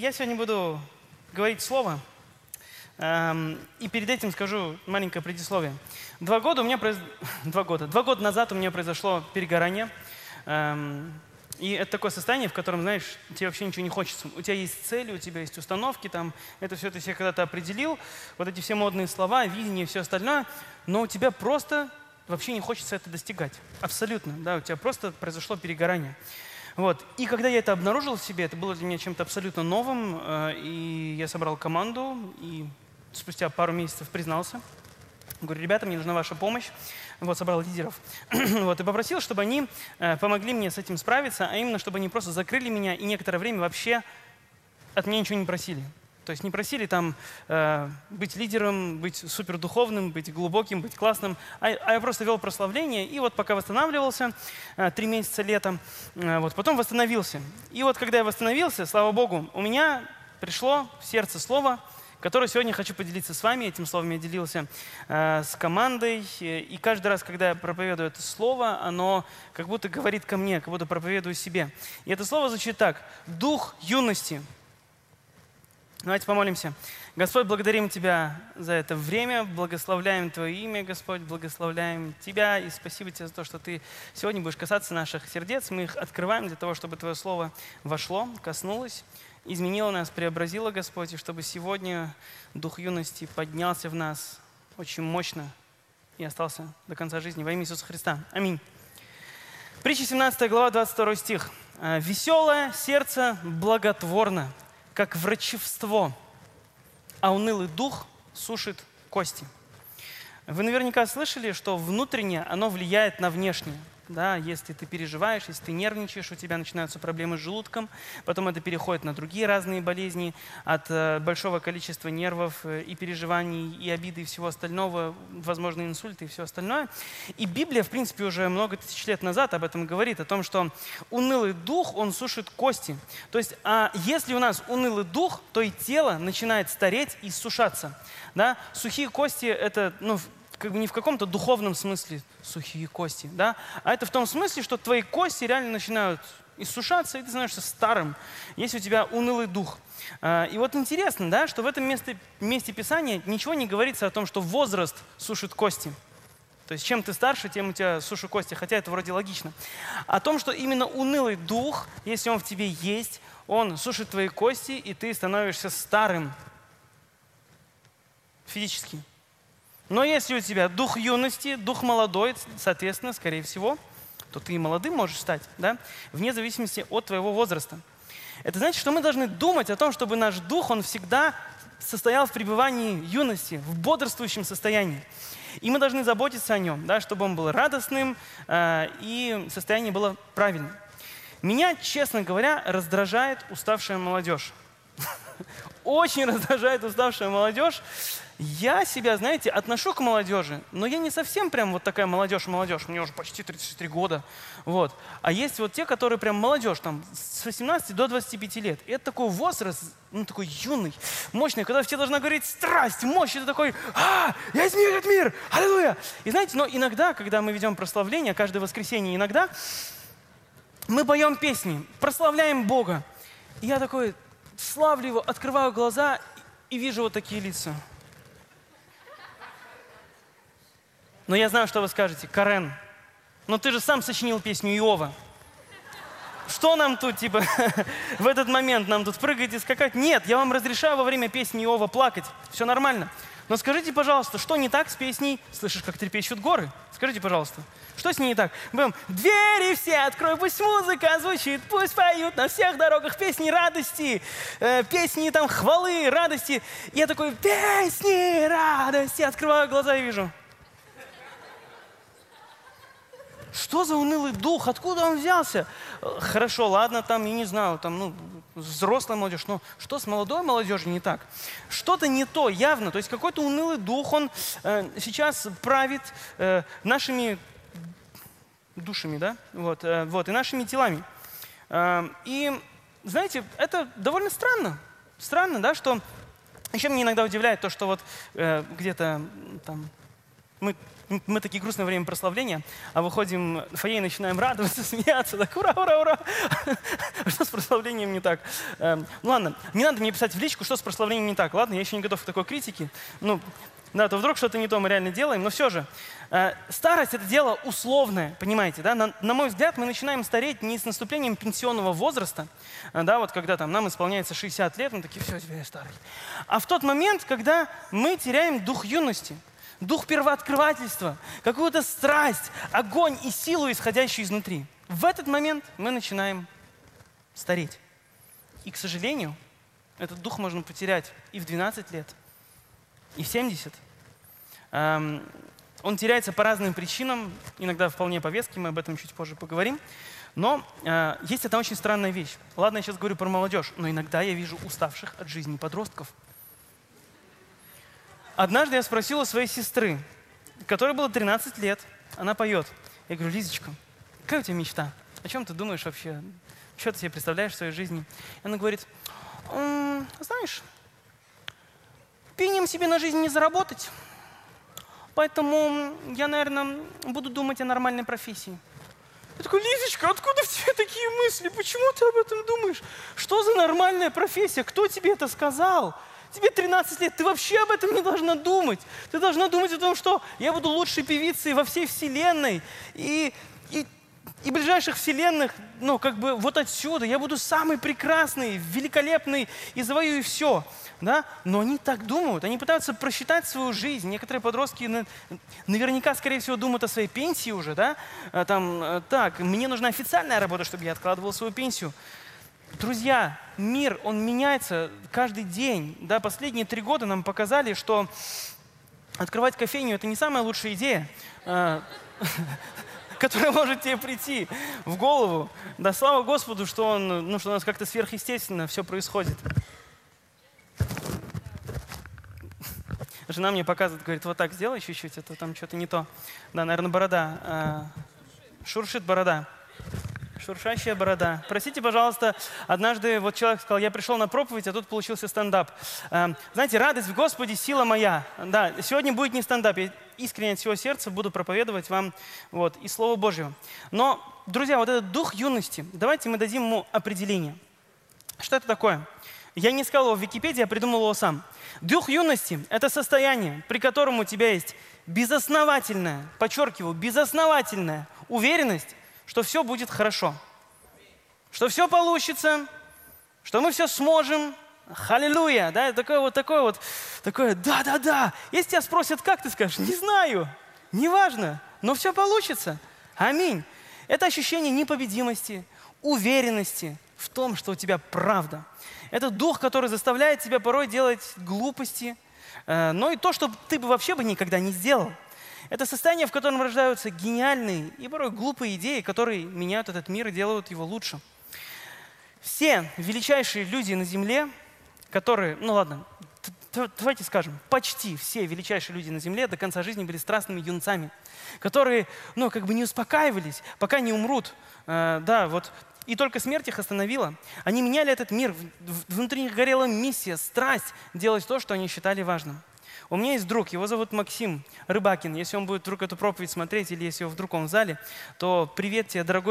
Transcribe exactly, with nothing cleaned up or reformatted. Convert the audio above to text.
я сегодня буду говорить слово, эм, и перед этим скажу маленькое предисловие. Два года у меня произ... Два года. Два года назад у меня произошло перегорание. Эм, и это такое состояние, в котором, знаешь, тебе вообще ничего не хочется. У тебя есть цели, у тебя есть установки, там, это все ты себе когда-то определил, вот эти все модные слова, видение и все остальное, но у тебя просто вообще не хочется это достигать. Абсолютно, да, у тебя просто произошло перегорание. Вот. И когда я это обнаружил в себе, это было для меня чем-то абсолютно новым, э, и я собрал команду, и спустя пару месяцев признался. Говорю, ребята, мне нужна ваша помощь. Вот, собрал лидеров. Вот, и попросил, чтобы они э, помогли мне с этим справиться, а именно, чтобы они просто закрыли меня и некоторое время вообще от меня ничего не просили. То есть не просили там э, быть лидером, быть супердуховным, быть глубоким, быть классным, а, а я просто вел прославление, и вот пока восстанавливался, э, три месяца летом, э, вот, потом восстановился. И вот когда я восстановился, слава Богу, у меня пришло в сердце слово, которое сегодня хочу поделиться с вами. Этим словом я делился э, с командой, и каждый раз, когда я проповедую это слово, оно как будто говорит ко мне, как будто проповедую себе. И это слово звучит так: «Дух юности». Давайте помолимся. Господь, благодарим Тебя за это время, благословляем Твое имя, Господь, благословляем Тебя, и спасибо Тебе за то, что Ты сегодня будешь касаться наших сердец. Мы их открываем для того, чтобы Твое Слово вошло, коснулось, изменило нас, преобразило, Господь, и чтобы сегодня Дух юности поднялся в нас очень мощно и остался до конца жизни. Во имя Иисуса Христа. Аминь. Притча семнадцатая глава, двадцать второй стих. «Веселое сердце благотворно, как врачевство, а унылый дух сушит кости». Вы наверняка слышали, что внутреннее, оно влияет на внешнее. Да, если ты переживаешь, если ты нервничаешь, у тебя начинаются проблемы с желудком, потом это переходит на другие разные болезни от э, большого количества нервов э, и переживаний, и обиды, и всего остального, возможно, инсульты и все остальное. И Библия, в принципе, уже много тысяч лет назад об этом говорит, о том, что унылый дух, он сушит кости. То есть, а если у нас унылый дух, то и тело начинает стареть и иссушаться. Да? Сухие кости – это, ну, как бы не в каком-то духовном смысле сухие кости, да, а это в том смысле, что твои кости реально начинают иссушаться, и ты становишься старым, если у тебя унылый дух. И вот интересно, да, что в этом месте, месте Писания ничего не говорится о том, что возраст сушит кости. То есть чем ты старше, тем у тебя сушат кости, хотя это вроде логично. О том, что именно унылый дух, если он в тебе есть, он сушит твои кости, и ты становишься старым физически. Но если у тебя дух юности, дух молодой, соответственно, скорее всего, то ты и молодым можешь стать, да, вне зависимости от твоего возраста. Это значит, что мы должны думать о том, чтобы наш дух, он всегда состоял в пребывании юности, в бодрствующем состоянии. И мы должны заботиться о нем, да, чтобы он был радостным, э, и состояние было правильным. Меня, честно говоря, раздражает уставшая молодежь. Очень раздражает уставшая молодежь. Я себя, знаете, отношу к молодежи, но я не совсем прям вот такая молодежь-молодежь. Мне уже почти тридцать три года. Вот. А есть вот те, которые прям молодежь, там, с восемнадцати до двадцати пяти лет. И это такой возраст, ну, такой юный, мощный, когда все должны говорить страсть, мощь. Это такой, а, я изменю этот мир, аллилуйя. И знаете, но иногда, когда мы ведем прославление, каждое воскресенье иногда, мы поем песни, прославляем Бога. И я такой славлю Его, открываю глаза и вижу вот такие лица. Но я знаю, что вы скажете: Карен, но ты же сам сочинил песню Иова. Что нам тут, типа, в этот момент нам тут прыгать и скакать? Нет, я вам разрешаю во время песни Иова плакать. Все нормально. Но скажите, пожалуйста, что не так с песней «Слышишь, как трепещут горы»? Скажите, пожалуйста, что с ней не так? Будем: двери все открой, пусть музыка звучит, пусть поют на всех дорогах песни радости, э, песни там хвалы, радости. И я такой: песни радости, открываю глаза и вижу. Что за унылый дух? Откуда он взялся? Хорошо, ладно, там, я не знаю, там, ну, взрослая молодежь, но что с молодой молодежью не так? Что-то не то, явно. То есть какой-то унылый дух, он э, сейчас правит э, нашими душами, да? Вот, э, вот, и нашими телами. Э, и, знаете, это довольно странно. Странно, да, что... Еще меня иногда удивляет то, что вот э, где-то там... мы, мы такие грустное время прославления, а выходим в фойе и начинаем радоваться, смеяться, так ура, ура, ура. Что с прославлением не так? Эм, ну ладно, не надо мне писать в личку, что с прославлением не так. Ладно, я еще не готов к такой критике. Ну, да, то вдруг что-то не то мы реально делаем, но все же. Э, старость — это дело условное, понимаете, да? На, на мой взгляд, мы начинаем стареть не с наступлением пенсионного возраста, э, да, вот когда там нам исполняется шестьдесят лет, мы такие, все, теперь я старый. А в тот момент, когда мы теряем дух юности, дух первооткрывательства, какую-то страсть, огонь и силу, исходящую изнутри. В этот момент мы начинаем стареть. И, к сожалению, этот дух можно потерять и в двенадцать лет, и в семьдесят. Эм, он теряется по разным причинам, иногда вполне по веским, мы об этом чуть позже поговорим. Но э, есть одна очень странная вещь. Ладно, я сейчас говорю про молодежь, но иногда я вижу уставших от жизни подростков. Однажды я спросил у своей сестры, которой было тринадцать лет, она поет. Я говорю, Лизочка, какая у тебя мечта? О чем ты думаешь вообще? Что ты себе представляешь в своей жизни? И она говорит, «М, знаешь, пением себе на жизнь не заработать, поэтому я, наверное, буду думать о нормальной профессии». Я такой, Лизочка, откуда в тебе такие мысли? Почему ты об этом думаешь? Что за нормальная профессия? Кто тебе это сказал? Тебе тринадцать лет, ты вообще об этом не должна думать. Ты должна думать о том, что я буду лучшей певицей во всей вселенной. И, и, и ближайших вселенных, ну, как бы вот отсюда. Я буду самый прекрасный, великолепный и завоюю все. Да? Но они так думают, они пытаются просчитать свою жизнь. Некоторые подростки наверняка, скорее всего, думают о своей пенсии уже. Да? Там, так, мне нужна официальная работа, чтобы я откладывал свою пенсию. Друзья, мир, он меняется каждый день. Да, последние три года нам показали, что открывать кофейню – это не самая лучшая идея, э, которая может тебе прийти в голову. Да, слава Господу, что, он, ну, что у нас как-то сверхъестественно все происходит. Жена мне показывает, говорит, вот так сделай чуть-чуть, это там что-то не то. Да, наверное, борода. Э, шуршит борода. Шуршащая борода. Простите, пожалуйста, однажды вот человек сказал, я пришел на проповедь, а тут получился стендап. Э, знаете, радость в Господе, сила моя. Да, сегодня будет не стендап, я искренне от всего сердца буду проповедовать вам вот, и Слово Божье. Но, друзья, вот этот дух юности, давайте мы дадим ему определение. Что это такое? Я не искал его в Википедии, я придумал его сам. Дух юности – это состояние, при котором у тебя есть безосновательная, подчеркиваю, безосновательная уверенность, что все будет хорошо, что все получится, что мы все сможем. Халилуя, да, такое вот, такое вот, такое, да-да-да. Если тебя спросят, как, ты скажешь, не знаю, неважно, но все получится. Аминь. Это ощущение непобедимости, уверенности в том, что у тебя правда. Это дух, который заставляет тебя порой делать глупости, э, но и то, что ты бы вообще бы никогда не сделал. Это состояние, в котором рождаются гениальные и порой глупые идеи, которые меняют этот мир и делают его лучше. Все величайшие люди на Земле, которые, ну ладно, давайте скажем, почти все величайшие люди на Земле до конца жизни были страстными юнцами, которые, ну, как бы не успокаивались, пока не умрут. Э, да, вот. И только смерть их остановила. Они меняли этот мир, внутри них горела миссия, страсть делать то, что они считали важным. У меня есть друг, его зовут Максим Рыбакин. Если он будет вдруг эту проповедь смотреть, или если вдруг он в зале, то привет тебе, дорогой.